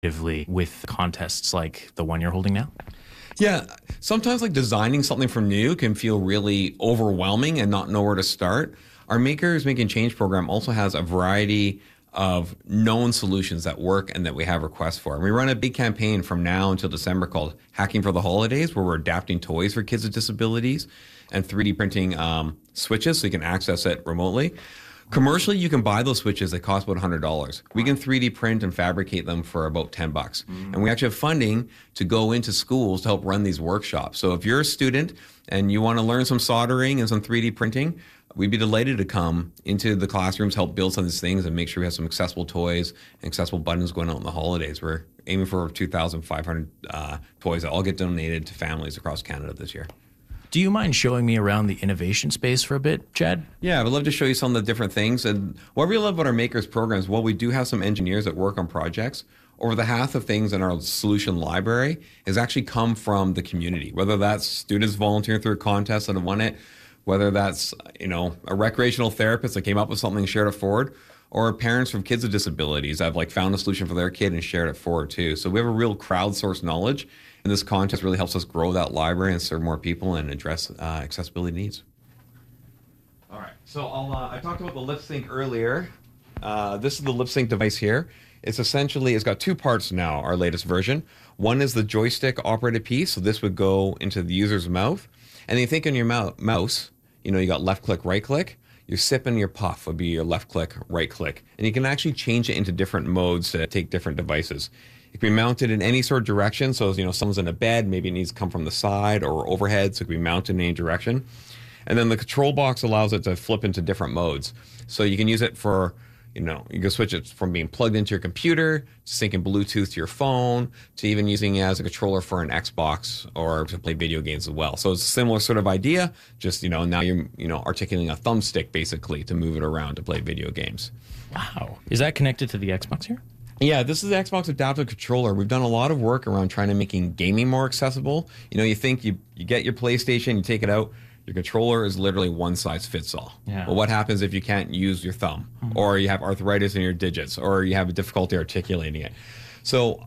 with contests like the one you're holding now? Yeah, sometimes like designing something from new can feel really overwhelming and not know where to start. Our Makers Making Change program also has a variety of known solutions that work and that we have requests for. And we run a big campaign from now until December called Hacking for the Holidays, where we're adapting toys for kids with disabilities and 3D printing switches so you can access it remotely. Commercially, you can buy those switches that cost about $100. We can 3D print and fabricate them for about $10. And we actually have funding to go into schools to help run these workshops. So if you're a student and you want to learn some soldering and some 3D printing, we'd be delighted to come into the classrooms, help build some of these things and make sure we have some accessible toys and accessible buttons going out in the holidays. We're aiming for 2,500 toys that all get donated to families across Canada this year. Do you mind showing me around the innovation space for a bit, Chad? Yeah, I would love to show you some of the different things. And what we love about our Makers programs, while we do have some engineers that work on projects, over the half of things in our solution library has actually come from the community, whether that's students volunteering through a contest that have won it, whether that's a recreational therapist that came up with something and shared it forward, or parents from kids with disabilities that have found a solution for their kid and shared it forward too. So we have a real crowdsourced knowledge. And this contest really helps us grow that library and serve more people and address accessibility needs. All right, so I talked about the lip sync earlier. This is the lip sync device here. It's got two parts now, our latest version. One is the joystick operated piece, so this would go into the user's mouth. And then you think on your mouse, you got left click, right click. Your sip and your puff would be your left click, right click. And you can actually change it into different modes to take different devices. It can be mounted in any sort of direction. So, someone's in a bed, maybe it needs to come from the side or overhead, so it can be mounted in any direction. And then the control box allows it to flip into different modes. So you can use it for, you can switch it from being plugged into your computer, to syncing Bluetooth to your phone, to even using it as a controller for an Xbox or to play video games as well. So it's a similar sort of idea, just, now you're, articulating a thumbstick basically to move it around to play video games. Wow. Is that connected to the Xbox here? Yeah, this is the Xbox Adaptive Controller. We've done a lot of work around trying to making gaming more accessible. You think you get your PlayStation, you take it out, your controller is literally one size fits all. Yeah. Well, what happens if you can't use your thumb, or you have arthritis in your digits, or you have a difficulty articulating it? So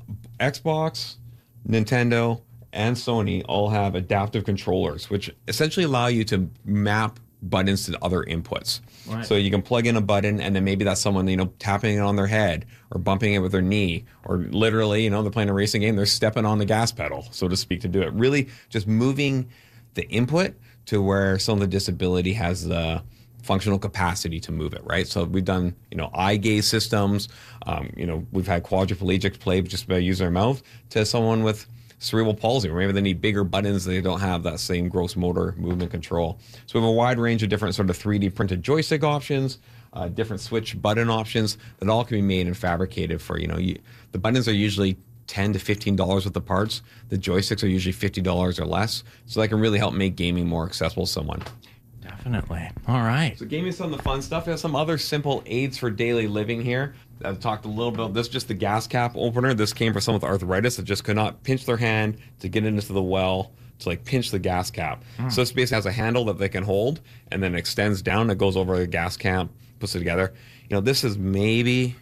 Xbox, Nintendo, and Sony all have adaptive controllers, which essentially allow you to map buttons to other inputs. Right. So you can plug in a button, and then maybe that's someone, tapping it on their head or bumping it with their knee, or literally, they're playing a racing game, they're stepping on the gas pedal, so to speak, to do it. Really just moving the input to where someone with a disability has the functional capacity to move it, right? So we've done, eye gaze systems, we've had quadriplegics play just by using their mouth, to someone with cerebral palsy, or maybe they need bigger buttons, they don't have that same gross motor movement control. So we have a wide range of different sort of 3D printed joystick options, different switch button options that all can be made and fabricated for, the buttons are usually $10 to $15 with the parts. The joysticks are usually $50 or less. So that can really help make gaming more accessible to someone. Definitely. All right. So gaming is some of the fun stuff. We have some other simple aids for daily living here. I've talked a little bit about this, just the gas cap opener. This came for someone with arthritis that just could not pinch their hand to get into the well to pinch the gas cap. So this basically has a handle that they can hold, and then extends down. It goes over the gas cap, puts it together. This is maybe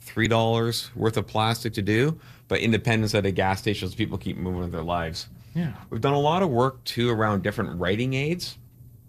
$3 worth of plastic to do, but independence at a gas station, people keep moving with their lives. Yeah. We've done a lot of work too around different writing aids.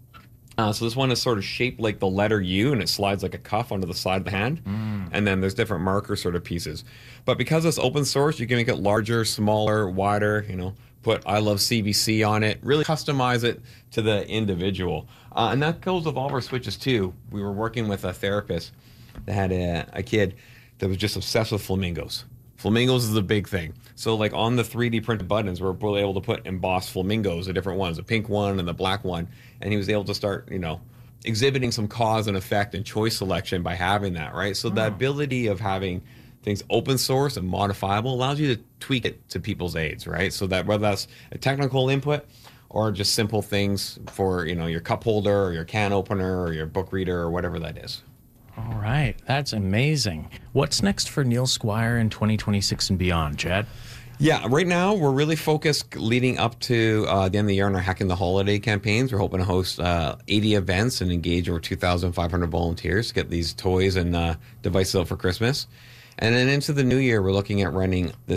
So this one is sort of shaped like the letter U, and it slides like a cuff onto the side of the hand. And then there's different marker sort of pieces. But because it's open source, you can make it larger, smaller, wider, put I love CBC on it, really customize it to the individual. And that goes with all of our switches too. We were working with a therapist that had a kid that was just obsessed with flamingos. Flamingos is a big thing. So on the 3D printed buttons, we're really able to put embossed flamingos, the different ones, the pink one and the black one. And he was able to start, exhibiting some cause and effect and choice selection by having that, right? So the ability of having things open source and modifiable allows you to tweak it to people's aids, right? So that whether that's a technical input or just simple things for, your cup holder or your can opener or your book reader or whatever that is. All right. That's amazing. What's next for Neil Squire in 2026 and beyond, Chad? Yeah, right now we're really focused leading up to the end of the year on our Hacking the Holiday campaigns. We're hoping to host 80 events and engage over 2,500 volunteers to get these toys and devices out for Christmas. And then into the new year, we're looking at running the